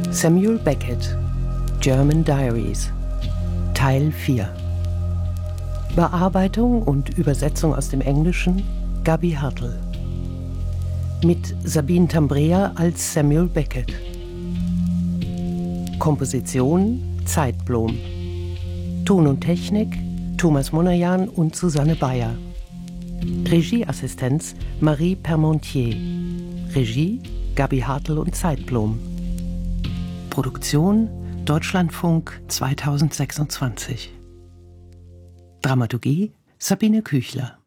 Samuel Beckett, German Diaries, Teil 4. Bearbeitung und Übersetzung aus dem Englischen Gabi Hartl. Mit Sabine Tambrea als Samuel Beckett. Komposition Zeitblom. Ton und Technik Thomas Monajan und Susanne Bayer. Regieassistenz Marie Permontier. Regie Gabi Hartl und Zeitblom. Produktion Deutschlandfunk 2026. Dramaturgie Sabine Küchler.